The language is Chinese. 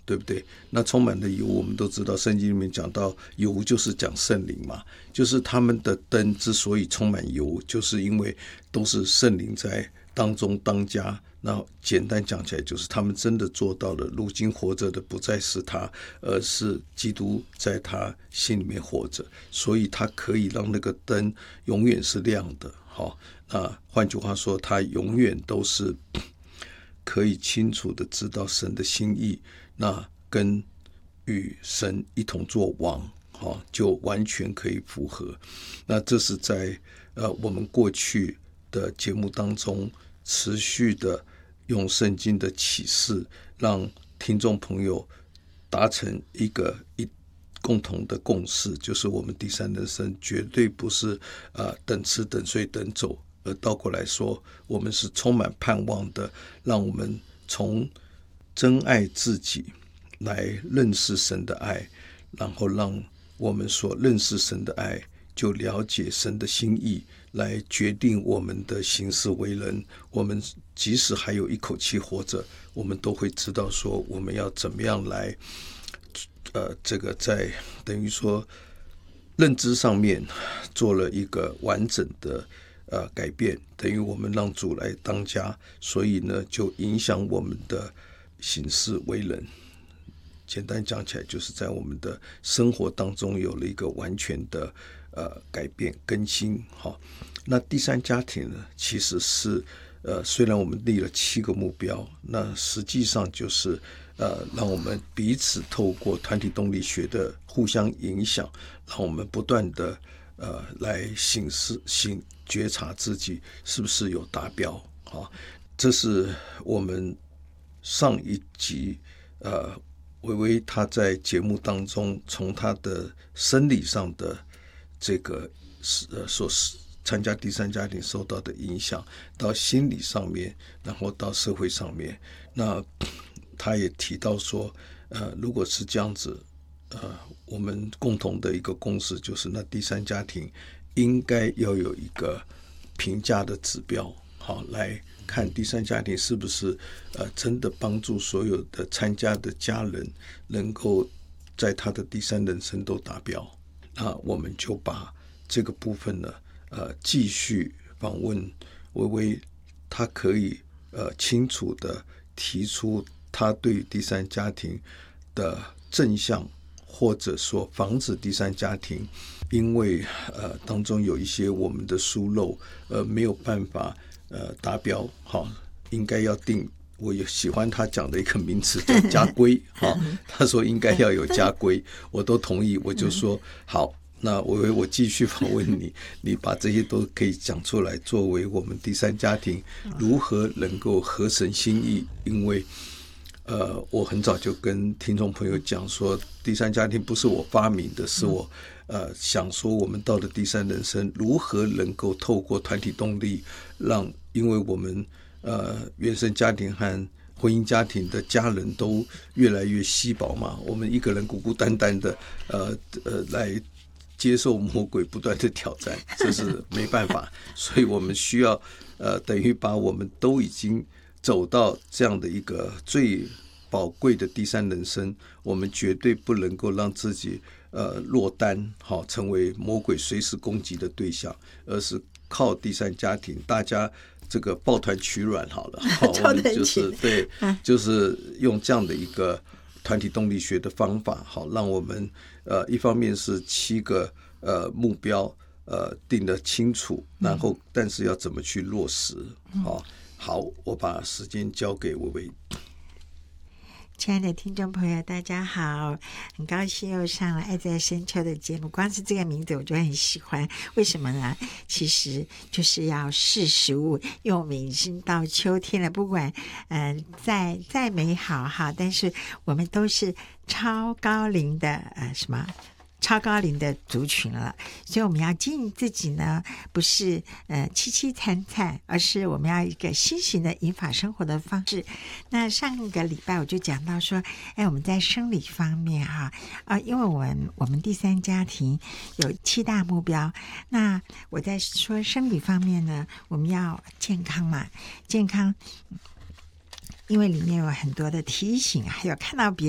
对不对？那充满了油，我们都知道圣经里面讲到油就是讲圣灵嘛，就是他们的灯之所以充满油，就是因为都是圣灵在当中当家。那简单讲起来，就是他们真的做到了，如今活着的不再是他，而是基督在他心里面活着，所以他可以让那个灯永远是亮的。好，那换句话说，他永远都是可以清楚的知道神的心意，那跟与神一同作王，就完全可以符合。那这是在我们过去的节目当中持续的用圣经的启示，让听众朋友达成一共同的共识，就是我们第三人生绝对不是等吃等睡等走，而倒过来说，我们是充满盼望的，让我们从真爱自己来认识神的爱，然后让我们所认识神的爱就了解神的心意，来决定我们的行事为人。我们即使还有一口气活着，我们都会知道说我们要怎么样来这个在等于说认知上面做了一个完整的改变，等于我们让主来当家，所以呢就影响我们的行事为人。简单讲起来，就是在我们的生活当中有了一个完全的改变更新。好，那第三家庭呢，其实是虽然我们立了7个目标，那实际上就是让我们彼此透过团体动力学的互相影响，让我们不断的来觉察自己是不是有达标。好，这是我们上一集微微他在节目当中从他的生理上的这个所参加第三家庭受到的影响，到心理上面，然后到社会上面。那他也提到说如果是这样子我们共同的一个共识就是，那第三家庭应该要有一个评价的指标，好来看第三家庭是不是真的帮助所有的参加的家人能够在他的第三人生都达标。那我们就把这个部分呢继续访问微微，他可以清楚的提出他对于第三家庭的正向，或者说防止第三家庭因为当中有一些我们的疏漏没有办法达标。好，应该要定，我也喜欢他讲的一个名词叫家规。好，他说应该要有家规，我都同意。我就说好，那我继续访问你，你把这些都可以讲出来，作为我们第三家庭如何能够合神心意。因为我很早就跟听众朋友讲说，第三家庭不是我发明的，是我想说我们到了第三人生如何能够透过团体动力，让因为我们原生家庭和婚姻家庭的家人都越来越稀薄嘛，我们一个人孤孤单单的来接受魔鬼不断的挑战，这是没办法。所以我们需要等于把我们都已经走到这样的一个最宝贵的第三人生，我们绝对不能够让自己落单，好成为魔鬼随时攻击的对象，而是靠第三家庭大家这个抱团取暖好了。好，我们就是对，就是用这样的一个团体动力学的方法，好让我们一方面是7个目标定得清楚，然后但是要怎么去落实。好，我把时间交给薇薇。 亲爱的听众朋友大家好，很高兴又上了爱在深秋的节目。光是这个名字我就很喜欢，为什么呢？其实就是要识时务，因为我们已经到秋天了，不管再美好哈，但是我们都是超高龄的超高龄的族群了，所以我们要经营自己呢，不是凄凄惨惨，而是我们要一个新型的银发生活的方式。那上个礼拜我就讲到说，我们在生理方面因为我们第三家庭有7大目标，那我在说生理方面呢，我们要健康嘛，健康因为里面有很多的提醒，还有看到别人